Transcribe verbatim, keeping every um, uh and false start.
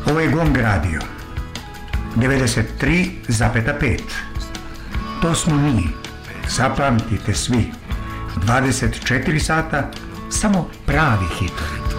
Ovo je Gong radio, devedeset tri zarez pet. To smo mi, zapamtite svi, dvadeset četiri sata, samo pravi hitovi.